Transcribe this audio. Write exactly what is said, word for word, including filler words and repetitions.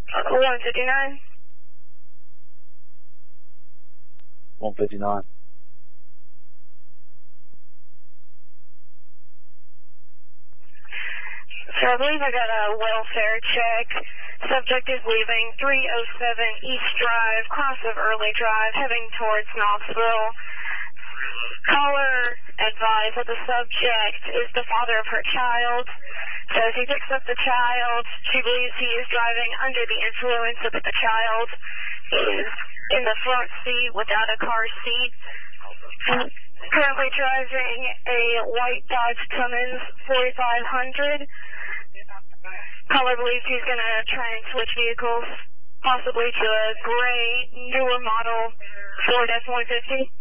one fifty-nine. one fifty-nine. So I believe I got a welfare check. Subject is leaving three oh seven East Drive, cross of Early Drive, heading towards Knoxville. Caller advised that the subject is the father of her child. So as he picks up the child, she believes he is driving under the influence, so that the child is in the front seat without a car seat. Currently driving a white Dodge Cummins forty-five hundred. Caller believes he's going to try and switch vehicles, possibly to a gray, newer model Ford F one fifty.